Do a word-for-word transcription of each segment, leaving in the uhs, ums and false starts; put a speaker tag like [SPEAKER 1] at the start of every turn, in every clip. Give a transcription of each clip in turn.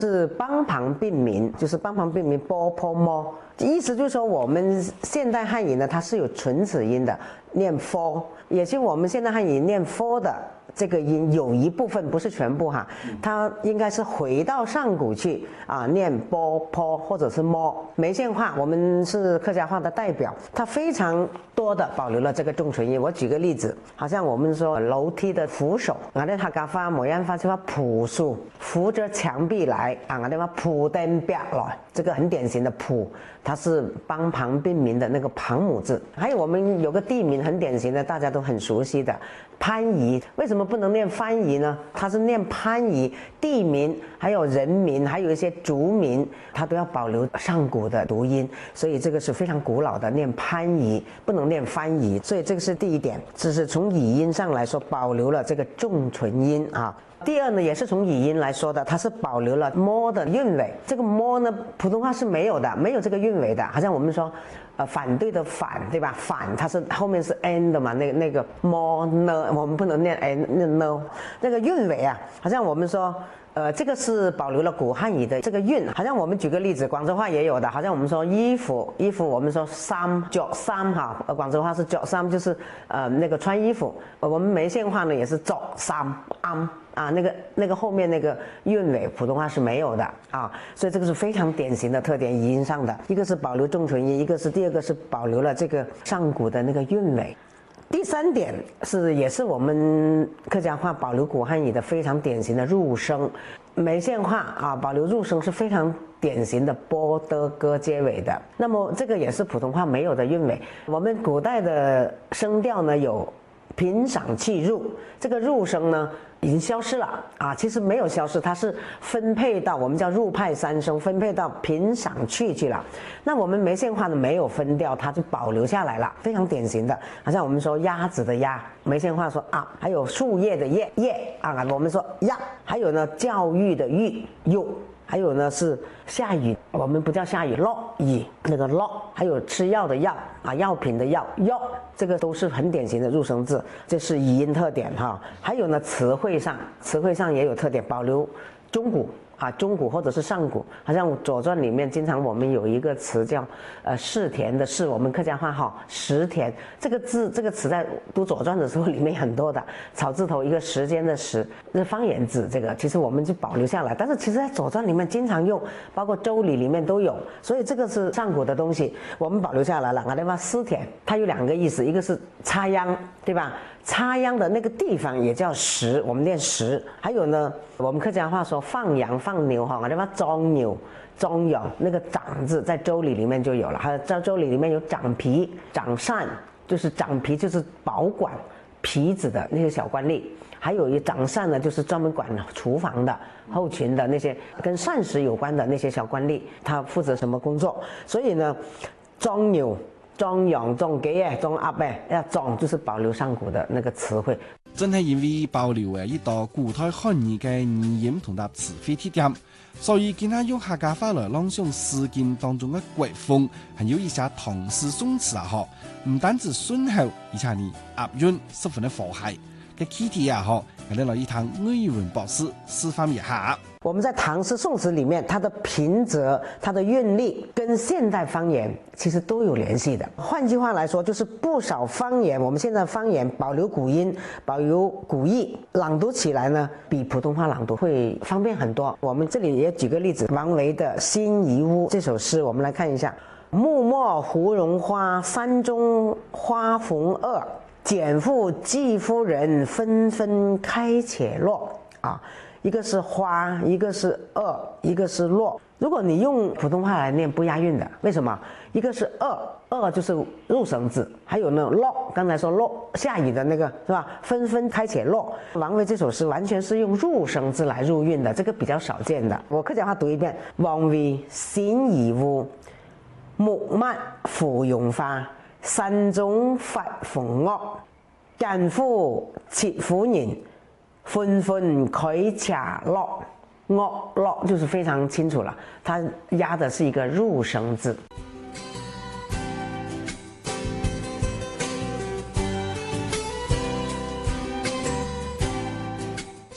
[SPEAKER 1] 是帮旁并鸣，就是帮旁并鸣波坡摸，意思就是说我们现代汉语呢，它是有唇齿音的，念 f， 也就我们现代汉语念 f 的这个音有一部分不是全部哈，它应该是回到上古去啊，念波坡或者是摸。梅县话我们是客家话的代表，它非常多的保留了这个重唇音。我举个例子，好像我们说楼梯的扶手，我哋客家话梅县话就话扶树，扶着墙壁来啊，我哋话铺灯壁来，这个很典型的铺，它是帮旁并鸣的那个旁母字。还有我们有个地名很典型的，大家都很熟悉的番禺，为什么不能念番禺呢？它是念番禺，地名还有人名，还有一些族名，它都要保留上古的读音，所以这个是非常古老的，念番禺不能念番禺，所以这个是第一点，这是从语音上来说保留了这个重唇音啊。第二呢，也是从语音来说的，它是保留了摸的韵尾。这个摸呢，普通话是没有的，没有这个韵尾的。好像我们说，呃，反对的反，对吧？反它是后面是 n 的嘛，那个那个摸呢，我们不能念 n 那 no， 那个韵尾啊，好像我们说。呃，这个是保留了古汉语的这个韵，好像我们举个例子，广州话也有的，好像我们说衣服，衣服我们说衫，着衫哈，呃，广州话是着衫，就是呃那个穿衣服，呃，我们梅县话呢也是着衫安啊，那个那个后面那个韵尾，普通话是没有的啊，所以这个是非常典型的特点，语音上的，一个是保留重唇音，一个是第二个是保留了这个上古的那个韵尾。第三点是，也是我们客家话保留古汉语的非常典型的入声，梅县话啊保留入声是非常典型的波的歌结尾的。那么这个也是普通话没有的韵尾。我们古代的声调呢有平赏去入，这个入声呢已经消失了啊，其实没有消失，它是分配到我们叫入派三声，分配到平赏去去了。那我们梅县话呢没有分掉，它就保留下来了，非常典型的。好像我们说鸭子的鸭，梅县话说啊，还有树叶的叶叶啊，我们说呀，还有呢教育的育幼。还有呢是下雨，我们不叫下雨，落雨那个落，还有吃药的药啊，药品的药药，这个都是很典型的入声字，这是语音特点哈。还有呢词汇上，词汇上也有特点，保留中古啊，中古或者是上古，好像《左传》里面经常我们有一个词叫呃柿田的柿，我们客家话哈石田这个字，这个词在读《左传》的时候里面很多的，草字头一个时间的时，是方言字，这个其实我们就保留下来，但是其实在《左传》里面经常用，包括《周礼》里面都有，所以这个是上古的东西，我们保留下来了。我哋话石田，它有两个意思，一个是插秧，对吧？插秧的那个地方也叫石，我们念石。还有呢，我们客家话说放羊放牛哈，我哋话装牛装羊，那个长字在周礼里面就有了，还有在周礼里面有长皮长善，就是长皮就是保管皮子的那些小官吏，还有一长善呢，就是专门管厨房的后勤的那些跟膳食有关的那些小官吏，他负责什么工作？所以呢，装牛。装羊、装鸡诶、装鸭诶，要装就是保留上古的那个词汇。
[SPEAKER 2] 正係因為保留嘅一道古代漢語嘅語音同埋詞彙特點，所以今日用客家話來朗誦詩經當中嘅國風，還有一些唐詩宋詞啊！嗬，唔單止順口，而且呢押韻十分的和諧。嘅氣體啊！嗬，我哋來一堂語文博士示範一下。
[SPEAKER 1] 我们在唐诗宋词里面，它的平仄、它的韵律跟现代方言其实都有联系的。换句话来说，就是不少方言，我们现在方言保留古音、保留古意，朗读起来呢，比普通话朗读会方便很多。我们这里也举个例子，王维的《辛夷坞》这首诗，我们来看一下：木末胡荣花，山中花逢二。简妇季夫人，纷纷开且落啊。一个是花，一个是二，一个是落。如果你用普通话来念，不押韵的，为什么？一个是二，二就是入声字，还有呢落，刚才说落下雨的那个是吧？纷纷开且落。王维这首诗完全是用入声字来入韵的，这个比较少见的。我客家话读一遍：王维《辛夷坞》，木末胡荣花，山中发逢恶，简妇季夫人。纷纷开且落，落落就是非常清楚了，它押的是一个入声字。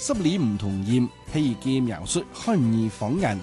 [SPEAKER 2] 十里梧桐音係一個描述漢語方言